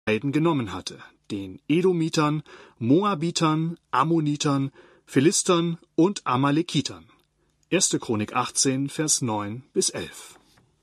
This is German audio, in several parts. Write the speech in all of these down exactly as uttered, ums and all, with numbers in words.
Heiden genommen hatte, den Edomitern, Moabitern, Ammonitern, Philistern und Amalekitern. erste Chronik achtzehn, Vers neun bis elf.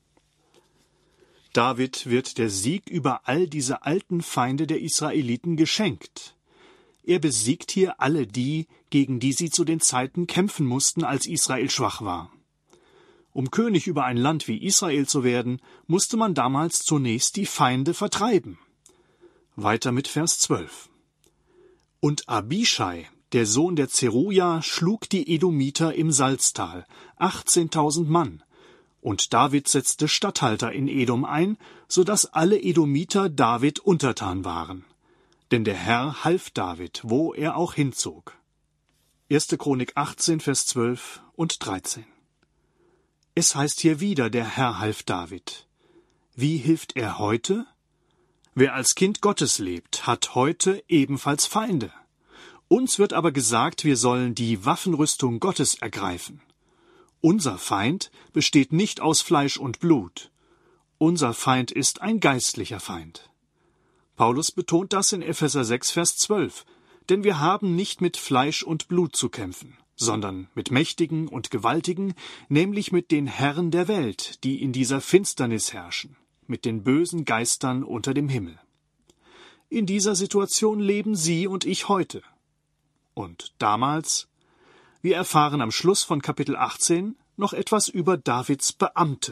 David wird der Sieg über all diese alten Feinde der Israeliten geschenkt. Er besiegt hier alle die, gegen die sie zu den Zeiten kämpfen mussten, als Israel schwach war. Um König über ein Land wie Israel zu werden, musste man damals zunächst die Feinde vertreiben. Weiter mit Vers zwölf. Und Abischai, der Sohn der Zeruja, schlug die Edomiter im Salztal, achtzehntausend Mann, und David setzte Statthalter in Edom ein, so dass alle Edomiter David untertan waren. Denn der Herr half David, wo er auch hinzog. erste Chronik achtzehn, Vers zwölf und dreizehn. Es heißt hier wieder, der Herr half David. Wie hilft er heute? Wer als Kind Gottes lebt, hat heute ebenfalls Feinde. Uns wird aber gesagt, wir sollen die Waffenrüstung Gottes ergreifen. Unser Feind besteht nicht aus Fleisch und Blut. Unser Feind ist ein geistlicher Feind. Paulus betont das in Epheser sechs, Vers zwölf, denn wir haben nicht mit Fleisch und Blut zu kämpfen, sondern mit Mächtigen und Gewaltigen, nämlich mit den Herren der Welt, die in dieser Finsternis herrschen, mit den bösen Geistern unter dem Himmel. In dieser Situation leben Sie und ich heute. Und damals? Wir erfahren am Schluss von Kapitel achtzehn noch etwas über Davids Beamte.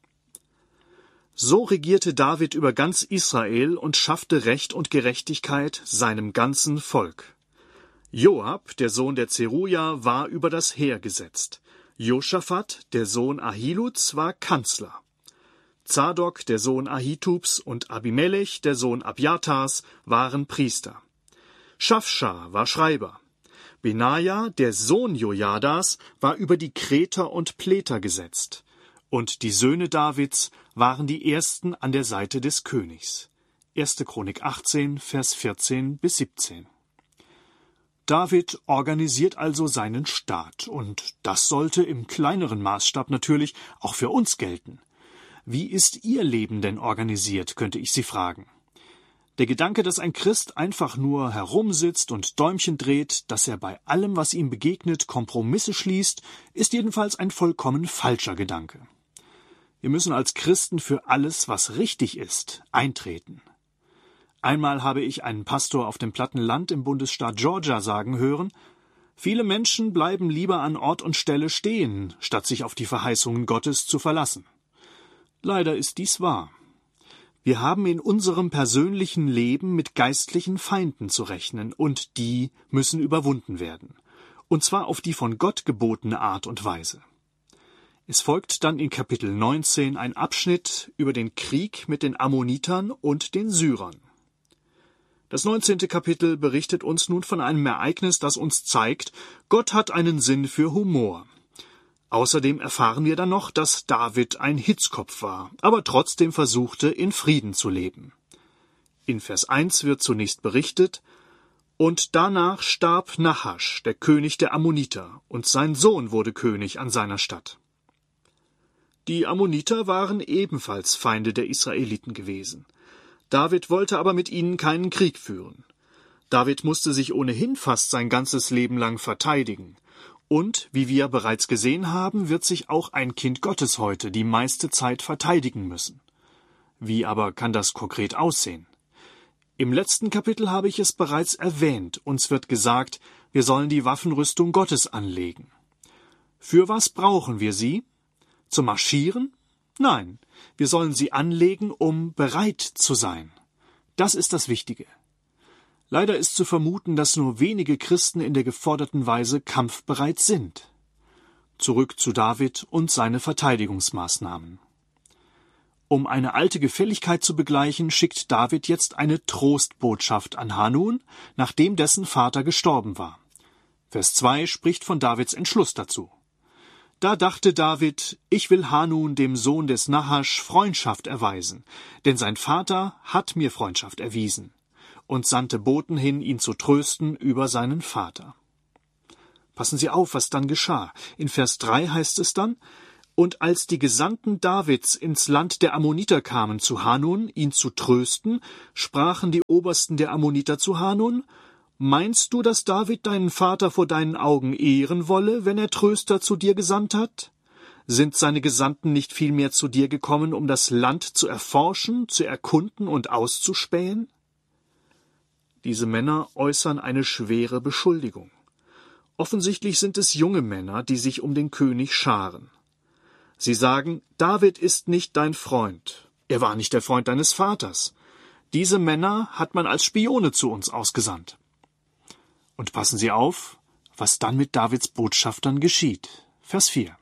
So regierte David über ganz Israel und schaffte Recht und Gerechtigkeit seinem ganzen Volk. Joab, der Sohn der Zeruja, war über das Heer gesetzt. Josaphat, der Sohn Ahiluds, war Kanzler. Zadok, der Sohn Ahitubs, und Abimelech, der Sohn Abjatars, waren Priester. Schafscha war Schreiber. Benaja, der Sohn Jojadas, war über die Kreter und Pleter gesetzt. Und die Söhne Davids waren die ersten an der Seite des Königs. erste Chronik achtzehn, Vers vierzehn bis siebzehn. David organisiert also seinen Staat, und das sollte im kleineren Maßstab natürlich auch für uns gelten. Wie ist Ihr Leben denn organisiert, könnte ich Sie fragen. Der Gedanke, dass ein Christ einfach nur herumsitzt und Däumchen dreht, dass er bei allem, was ihm begegnet, Kompromisse schließt, ist jedenfalls ein vollkommen falscher Gedanke. Wir müssen als Christen für alles, was richtig ist, eintreten. Einmal habe ich einen Pastor auf dem platten Land im Bundesstaat Georgia sagen hören, viele Menschen bleiben lieber an Ort und Stelle stehen, statt sich auf die Verheißungen Gottes zu verlassen. Leider ist dies wahr. Wir haben in unserem persönlichen Leben mit geistlichen Feinden zu rechnen, und die müssen überwunden werden. Und zwar auf die von Gott gebotene Art und Weise. Es folgt dann in Kapitel neunzehn ein Abschnitt über den Krieg mit den Ammonitern und den Syrern. Das neunzehnte Kapitel berichtet uns nun von einem Ereignis, das uns zeigt, Gott hat einen Sinn für Humor. Außerdem erfahren wir dann noch, dass David ein Hitzkopf war, aber trotzdem versuchte, in Frieden zu leben. In Vers eins wird zunächst berichtet, und danach starb Nahasch, der König der Ammoniter, und sein Sohn wurde König an seiner Stadt. Die Ammoniter waren ebenfalls Feinde der Israeliten gewesen. David wollte aber mit ihnen keinen Krieg führen. David musste sich ohnehin fast sein ganzes Leben lang verteidigen. Und, wie wir bereits gesehen haben, wird sich auch ein Kind Gottes heute die meiste Zeit verteidigen müssen. Wie aber kann das konkret aussehen? Im letzten Kapitel habe ich es bereits erwähnt. Uns wird gesagt, wir sollen die Waffenrüstung Gottes anlegen. Für was brauchen wir sie? Zum Marschieren? Nein, wir sollen sie anlegen, um bereit zu sein. Das ist das Wichtige. Leider ist zu vermuten, dass nur wenige Christen in der geforderten Weise kampfbereit sind. Zurück zu David und seine Verteidigungsmaßnahmen. Um eine alte Gefälligkeit zu begleichen, schickt David jetzt eine Trostbotschaft an Hanun, nachdem dessen Vater gestorben war. Vers zwei spricht von Davids Entschluss dazu. Da dachte David, ich will Hanun, dem Sohn des Nahasch, Freundschaft erweisen, denn sein Vater hat mir Freundschaft erwiesen, und sandte Boten hin, ihn zu trösten über seinen Vater. Passen Sie auf, was dann geschah. In Vers drei heißt es dann, Und als die Gesandten Davids ins Land der Ammoniter kamen zu Hanun, ihn zu trösten, sprachen die Obersten der Ammoniter zu Hanun: Meinst du, dass David deinen Vater vor deinen Augen ehren wolle, wenn er Tröster zu dir gesandt hat? Sind seine Gesandten nicht vielmehr zu dir gekommen, um das Land zu erforschen, zu erkunden und auszuspähen? Diese Männer äußern eine schwere Beschuldigung. Offensichtlich sind es junge Männer, die sich um den König scharen. Sie sagen, David ist nicht dein Freund. Er war nicht der Freund deines Vaters. Diese Männer hat man als Spione zu uns ausgesandt. Und passen Sie auf, was dann mit Davids Botschaftern geschieht. Vers vier.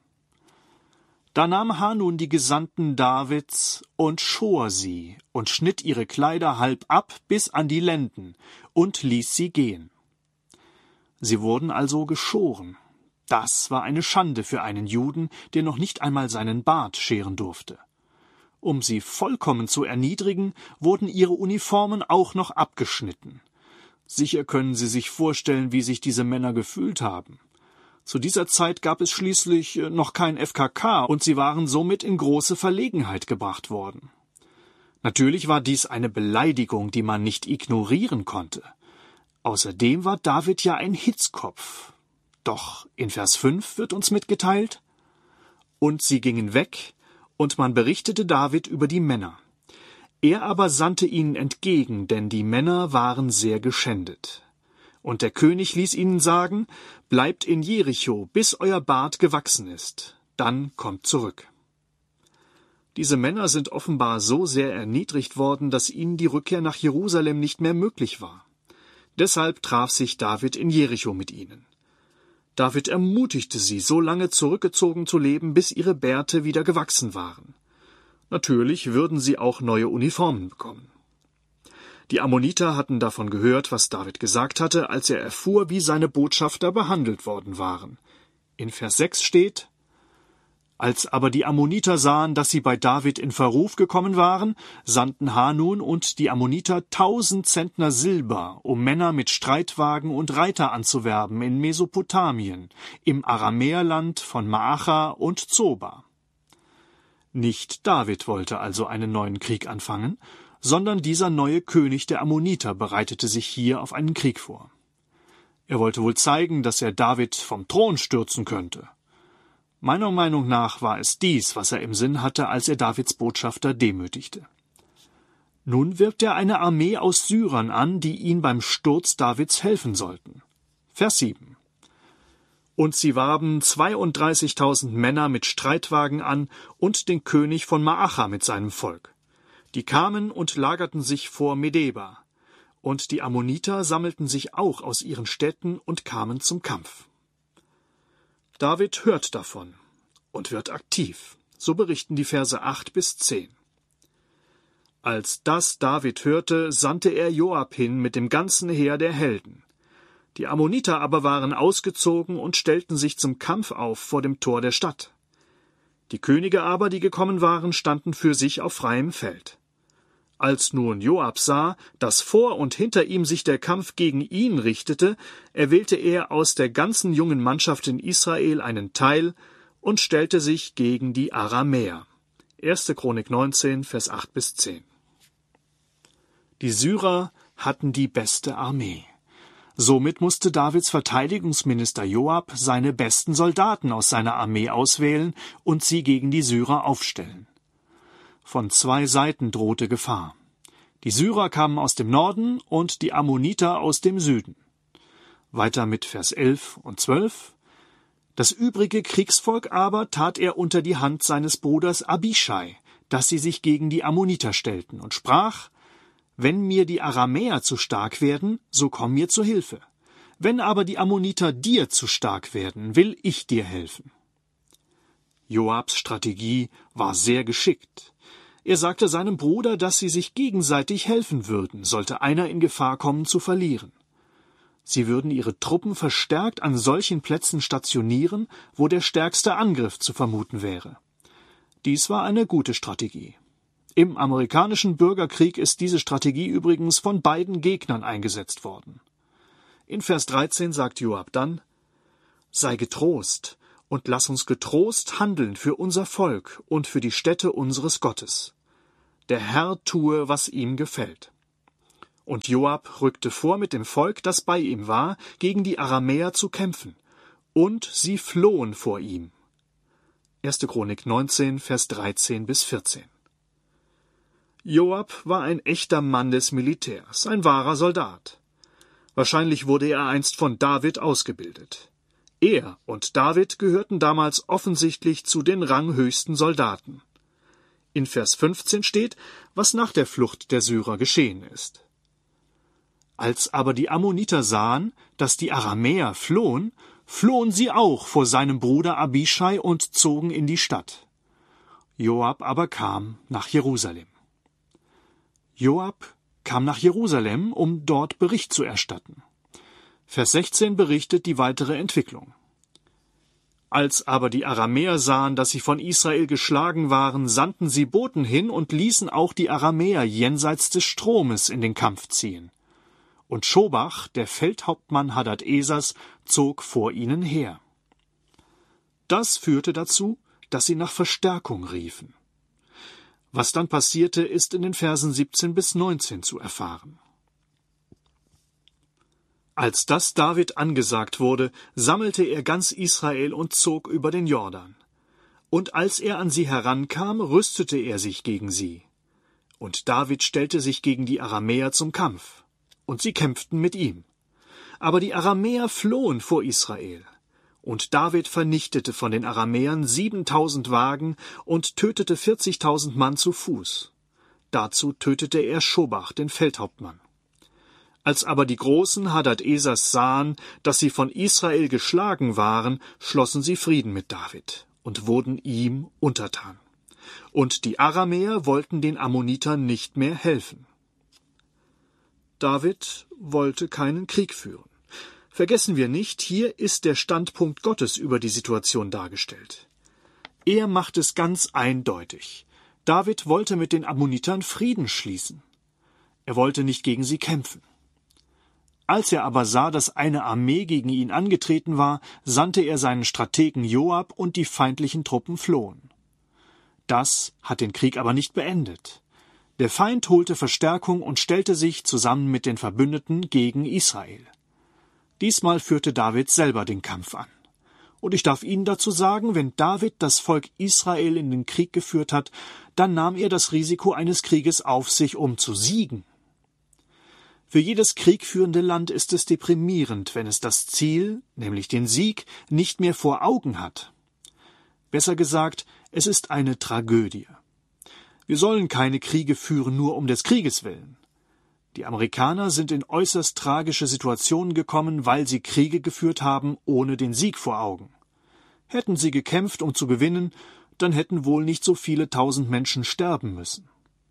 Da nahm Hanun die Gesandten Davids und schor sie und schnitt ihre Kleider halb ab bis an die Lenden und ließ sie gehen. Sie wurden also geschoren. Das war eine Schande für einen Juden, der noch nicht einmal seinen Bart scheren durfte. Um sie vollkommen zu erniedrigen, wurden ihre Uniformen auch noch abgeschnitten. Sicher können Sie sich vorstellen, wie sich diese Männer gefühlt haben. Zu dieser Zeit gab es schließlich noch kein F K K und sie waren somit in große Verlegenheit gebracht worden. Natürlich war dies eine Beleidigung, die man nicht ignorieren konnte. Außerdem war David ja ein Hitzkopf. Doch in Vers fünf wird uns mitgeteilt: Und sie gingen weg, und man berichtete David über die Männer. Er aber sandte ihnen entgegen, denn die Männer waren sehr geschändet. Und der König ließ ihnen sagen: Bleibt in Jericho, bis euer Bart gewachsen ist. Dann kommt zurück. Diese Männer sind offenbar so sehr erniedrigt worden, dass ihnen die Rückkehr nach Jerusalem nicht mehr möglich war. Deshalb traf sich David in Jericho mit ihnen. David ermutigte sie, so lange zurückgezogen zu leben, bis ihre Bärte wieder gewachsen waren. Natürlich würden sie auch neue Uniformen bekommen. Die Ammoniter hatten davon gehört, was David gesagt hatte, als er erfuhr, wie seine Botschafter behandelt worden waren. In Vers sechs steht: Als aber die Ammoniter sahen, dass sie bei David in Verruf gekommen waren, sandten Hanun und die Ammoniter tausend Zentner Silber, um Männer mit Streitwagen und Reiter anzuwerben in Mesopotamien, im Aramäerland von Maacha und Zoba. Nicht David wollte also einen neuen Krieg anfangen, sondern dieser neue König der Ammoniter bereitete sich hier auf einen Krieg vor. Er wollte wohl zeigen, dass er David vom Thron stürzen könnte. Meiner Meinung nach war es dies, was er im Sinn hatte, als er Davids Botschafter demütigte. Nun wirbt er eine Armee aus Syrern an, die ihm beim Sturz Davids helfen sollten. Vers sieben. Und sie warben zweiunddreißigtausend Männer mit Streitwagen an und den König von Maacha mit seinem Volk. Die kamen und lagerten sich vor Medeba. Und die Ammoniter sammelten sich auch aus ihren Städten und kamen zum Kampf. David hört davon und wird aktiv. So berichten die Verse acht bis zehn. Als das David hörte, sandte er Joab hin mit dem ganzen Heer der Helden. Die Ammoniter aber waren ausgezogen und stellten sich zum Kampf auf vor dem Tor der Stadt. Die Könige aber, die gekommen waren, standen für sich auf freiem Feld. Als nun Joab sah, dass vor und hinter ihm sich der Kampf gegen ihn richtete, erwählte er aus der ganzen jungen Mannschaft in Israel einen Teil und stellte sich gegen die Aramäer. erste Chronik neunzehn, Vers acht bis zehn. Die Syrer hatten die beste Armee. Somit musste Davids Verteidigungsminister Joab seine besten Soldaten aus seiner Armee auswählen und sie gegen die Syrer aufstellen. Von zwei Seiten drohte Gefahr. Die Syrer kamen aus dem Norden und die Ammoniter aus dem Süden. Weiter mit Vers elf und zwölf. Das übrige Kriegsvolk aber tat er unter die Hand seines Bruders Abischai, dass sie sich gegen die Ammoniter stellten, und sprach: Wenn mir die Aramäer zu stark werden, so komm mir zu Hilfe. Wenn aber die Ammoniter dir zu stark werden, will ich dir helfen. Joabs Strategie war sehr geschickt. Er sagte seinem Bruder, dass sie sich gegenseitig helfen würden, sollte einer in Gefahr kommen zu verlieren. Sie würden ihre Truppen verstärkt an solchen Plätzen stationieren, wo der stärkste Angriff zu vermuten wäre. Dies war eine gute Strategie. Im amerikanischen Bürgerkrieg ist diese Strategie übrigens von beiden Gegnern eingesetzt worden. In Vers dreizehn sagt Joab dann: Sei getrost und lass uns getrost handeln für unser Volk und für die Stätte unseres Gottes. Der Herr tue, was ihm gefällt. Und Joab rückte vor mit dem Volk, das bei ihm war, gegen die Aramäer zu kämpfen, und sie flohen vor ihm. erste Chronik neunzehn, Vers dreizehn bis vierzehn. Joab war ein echter Mann des Militärs, ein wahrer Soldat. Wahrscheinlich wurde er einst von David ausgebildet. Er und David gehörten damals offensichtlich zu den ranghöchsten Soldaten. In Vers fünfzehn steht, was nach der Flucht der Syrer geschehen ist. Als aber die Ammoniter sahen, dass die Aramäer flohen, flohen sie auch vor seinem Bruder Abischai und zogen in die Stadt. Joab aber kam nach Jerusalem. Joab kam nach Jerusalem, um dort Bericht zu erstatten. Vers sechzehn berichtet die weitere Entwicklung. Als aber die Aramäer sahen, dass sie von Israel geschlagen waren, sandten sie Boten hin und ließen auch die Aramäer jenseits des Stromes in den Kampf ziehen. Und Schobach, der Feldhauptmann Hadad-Esers, zog vor ihnen her. Das führte dazu, dass sie nach Verstärkung riefen. Was dann passierte, ist in den Versen siebzehn bis neunzehn zu erfahren. Als das David angesagt wurde, sammelte er ganz Israel und zog über den Jordan. Und als er an sie herankam, rüstete er sich gegen sie. Und David stellte sich gegen die Aramäer zum Kampf. Und sie kämpften mit ihm. Aber die Aramäer flohen vor Israel. Und David vernichtete von den Aramäern siebentausend Wagen und tötete vierzigtausend Mann zu Fuß. Dazu tötete er Schobach, den Feldhauptmann. Als aber die Großen Hadad-Esers sahen, dass sie von Israel geschlagen waren, schlossen sie Frieden mit David und wurden ihm untertan. Und die Aramäer wollten den Ammonitern nicht mehr helfen. David wollte keinen Krieg führen. Vergessen wir nicht, hier ist der Standpunkt Gottes über die Situation dargestellt. Er macht es ganz eindeutig. David wollte mit den Ammonitern Frieden schließen. Er wollte nicht gegen sie kämpfen. Als er aber sah, dass eine Armee gegen ihn angetreten war, sandte er seinen Strategen Joab und die feindlichen Truppen flohen. Das hat den Krieg aber nicht beendet. Der Feind holte Verstärkung und stellte sich zusammen mit den Verbündeten gegen Israel. Diesmal führte David selber den Kampf an. Und ich darf Ihnen dazu sagen, wenn David das Volk Israel in den Krieg geführt hat, dann nahm er das Risiko eines Krieges auf sich, um zu siegen. Für jedes kriegführende Land ist es deprimierend, wenn es das Ziel, nämlich den Sieg, nicht mehr vor Augen hat. Besser gesagt, es ist eine Tragödie. Wir sollen keine Kriege führen, nur um des Krieges willen. Die Amerikaner sind in äußerst tragische Situationen gekommen, weil sie Kriege geführt haben, ohne den Sieg vor Augen. Hätten sie gekämpft, um zu gewinnen, dann hätten wohl nicht so viele tausend Menschen sterben müssen.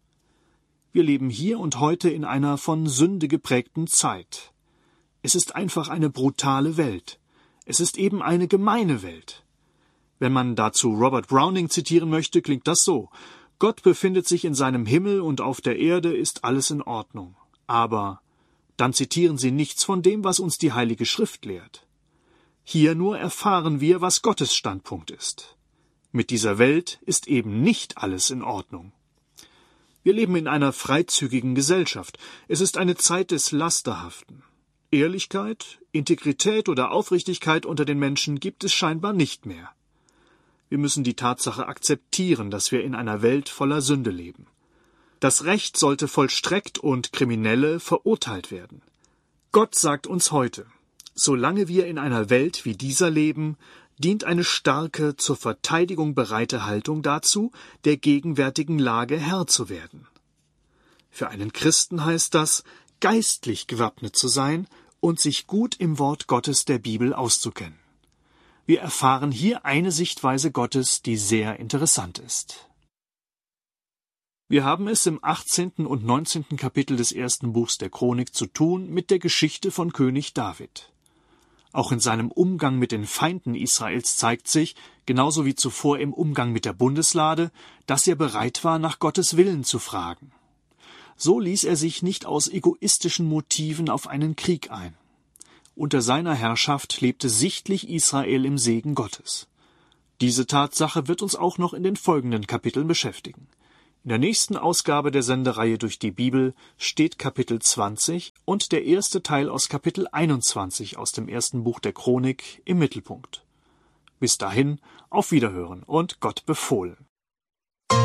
Wir leben hier und heute in einer von Sünde geprägten Zeit. Es ist einfach eine brutale Welt. Es ist eben eine gemeine Welt. Wenn man dazu Robert Browning zitieren möchte, klingt das so: Gott befindet sich in seinem Himmel und auf der Erde ist alles in Ordnung. Aber dann zitieren Sie nichts von dem, was uns die Heilige Schrift lehrt. Hier nur erfahren wir, was Gottes Standpunkt ist. Mit dieser Welt ist eben nicht alles in Ordnung. Wir leben in einer freizügigen Gesellschaft. Es ist eine Zeit des Lasterhaften. Ehrlichkeit, Integrität oder Aufrichtigkeit unter den Menschen gibt es scheinbar nicht mehr. Wir müssen die Tatsache akzeptieren, dass wir in einer Welt voller Sünde leben. Das Recht sollte vollstreckt und Kriminelle verurteilt werden. Gott sagt uns heute: Solange wir in einer Welt wie dieser leben, dient eine starke, zur Verteidigung bereite Haltung dazu, der gegenwärtigen Lage Herr zu werden. Für einen Christen heißt das, geistlich gewappnet zu sein und sich gut im Wort Gottes der Bibel auszukennen. Wir erfahren hier eine Sichtweise Gottes, die sehr interessant ist. Wir haben es im achtzehnten und neunzehnten Kapitel des ersten Buchs der Chronik zu tun mit der Geschichte von König David. Auch in seinem Umgang mit den Feinden Israels zeigt sich, genauso wie zuvor im Umgang mit der Bundeslade, dass er bereit war, nach Gottes Willen zu fragen. So ließ er sich nicht aus egoistischen Motiven auf einen Krieg ein. Unter seiner Herrschaft lebte sichtlich Israel im Segen Gottes. Diese Tatsache wird uns auch noch in den folgenden Kapiteln beschäftigen. In der nächsten Ausgabe der Sendereihe durch die Bibel steht Kapitel zwanzig und der erste Teil aus Kapitel einundzwanzig aus dem ersten Buch der Chronik im Mittelpunkt. Bis dahin, auf Wiederhören und Gott befohlen.